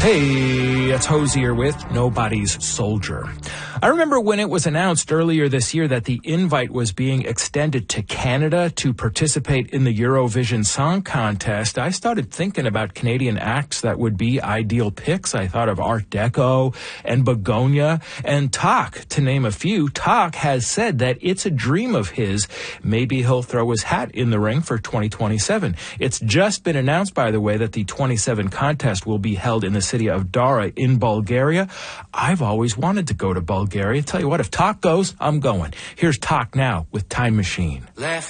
Hey, it's Hosier with Nobody's Soldier. I remember when it was announced earlier this year that the invite was being extended to Canada to participate in the Eurovision Song Contest. I started thinking about Canadian acts that would be ideal picks. I thought of Art Deco and Begonia and Tak, to name a few. Tak has said that it's a dream of his. Maybe he'll throw his hat in the ring for 2027. It's just been announced, by the way, that the 27 contest will be held in the city of Dara in Bulgaria. I've always wanted to go to Bulgaria. Tell you what, if Tak goes, I'm going. Here's Tak now with Time Machine. Left